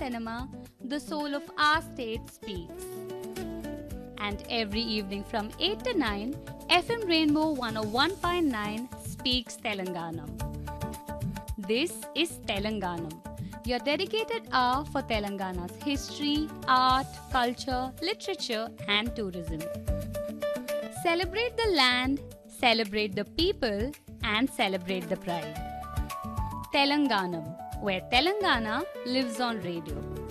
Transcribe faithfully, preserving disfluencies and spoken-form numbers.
cinema, the soul of our state speaks. And every evening from eight to nine, F M Rainbow one oh one point nine speaks Telanganam. This is Telanganam, your dedicated hour for Telangana's history, art, culture, literature, and tourism. Celebrate the land, celebrate the people, and celebrate the pride. Telanganam, where Telangana lives on radio.